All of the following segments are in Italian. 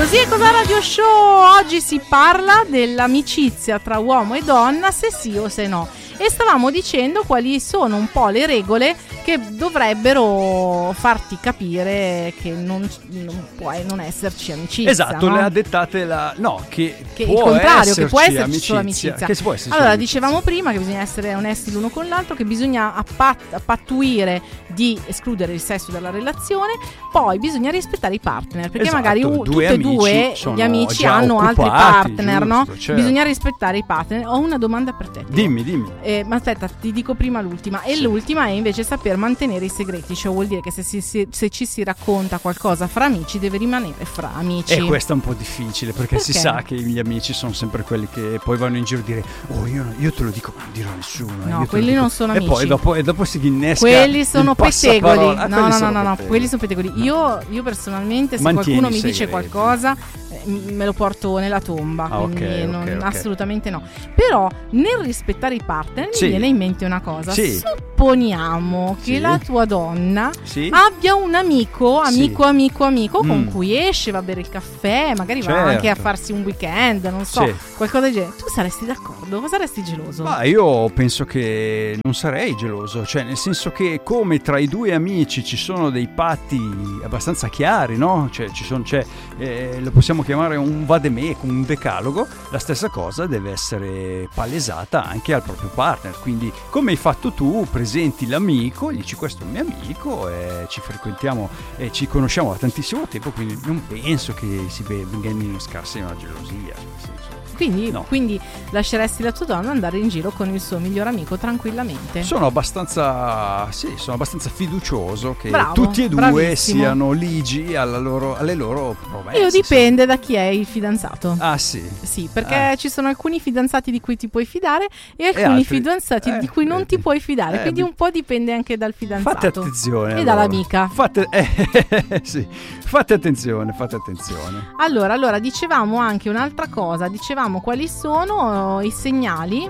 Così è Cos'è Radio Show. Oggi si parla dell'amicizia tra uomo e donna, se sì o se no. E stavamo dicendo quali sono un po' le regole che dovrebbero farti capire che non può non esserci amicizia. Esatto, no? Le ha dettate che il può contrario, esserci che può esserci amicizia, solo amicizia. Che può esserci allora, amicizia. dicevamo prima che bisogna essere onesti l'uno con l'altro, che bisogna pattuire di escludere il sesso dalla relazione, poi bisogna rispettare i partner, perché Esatto, magari tutti e due gli amici hanno altri partner, giusto, no? certo. Bisogna rispettare i partner. Ho una domanda per te. Dimmi. Ma aspetta, ti dico prima l'ultima. E l'ultima è invece saper mantenere i segreti, cioè vuol dire che se ci si racconta qualcosa fra amici deve rimanere fra amici. E questo è un po' difficile perché si sa che gli amici sono sempre quelli che poi vanno in giro a dire io te lo dico ma non dirò a nessuno. No, quelli non sono amici. E dopo si innesca quelli sono pettegoli. No, pettegoli. quelli sono pettegoli. Io personalmente, se qualcuno mi dice qualcosa, me lo porto nella tomba. Quindi okay. Assolutamente no. Però nel rispettare i partner mi viene in mente una cosa. Supponiamo che la tua donna abbia un amico con cui esce, va a bere il caffè, magari va anche a farsi un weekend, non so, qualcosa del genere. Tu saresti d'accordo? O saresti geloso? Ma io penso che non sarei geloso, cioè nel senso che come tra i due amici ci sono dei patti abbastanza chiari, no? Cioè lo possiamo chiamare un vademecum, un decalogo, la stessa cosa deve essere palesata anche al proprio partner. Quindi come hai fatto tu, presenti l'amico, gli dici questo è un mio amico e ci frequentiamo e ci conosciamo da tantissimo tempo, quindi non penso che si venga in innescarsi una gelosia, nel senso. Quindi lasceresti la tua donna andare in giro con il suo miglior amico tranquillamente? Sono abbastanza fiducioso che tutti e due siano ligi alle loro promesse. Io dipende da chi è il fidanzato. Ah sì? Sì, perché ci sono alcuni fidanzati di cui ti puoi fidare e alcuni fidanzati di cui non ti puoi fidare, quindi un po' dipende anche dal fidanzato. Fate attenzione. E dall'amica. Fate attenzione. Allora, dicevamo anche un'altra cosa, quali sono i segnali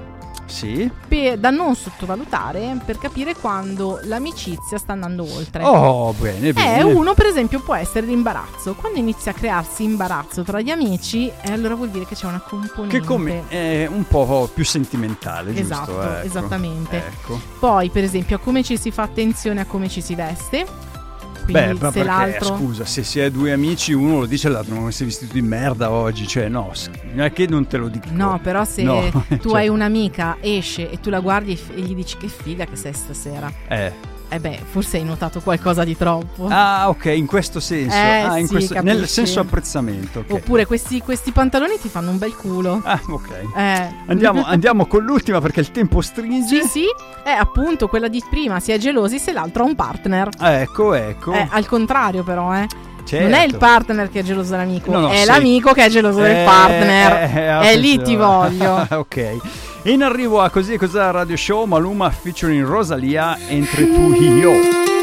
da non sottovalutare per capire quando l'amicizia sta andando oltre. Bene. Uno per esempio può essere l'imbarazzo. Quando inizia a crearsi imbarazzo tra gli amici, allora vuol dire che c'è una componente che è un po' più sentimentale, esatto, giusto? Ecco. Esattamente. Poi per esempio a come ci si fa attenzione, a come ci si veste. Quindi se l'altro... scusa, se si è due amici, uno lo dice all'altro, non sei vestito di merda oggi, cioè no, non è che non te lo dico. No, però se tu hai un'amica, esce e tu la guardi e gli dici che figa che sei stasera. Forse hai notato qualcosa di troppo. Ah, ok, in questo senso. Nel senso apprezzamento. Okay. Oppure questi pantaloni ti fanno un bel culo. Ah, ok. Andiamo con l'ultima perché il tempo stringe. Sì, è appunto quella di prima. Si è gelosi se l'altro ha un partner. Ecco. Al contrario, però, Certo. Non è il partner che è geloso dell'amico, è l'amico che è geloso del partner. E lì ti voglio. Ok. In arrivo a Così e Cos'è Radio Show, Maluma featuring Rosalia, Entre tu e io.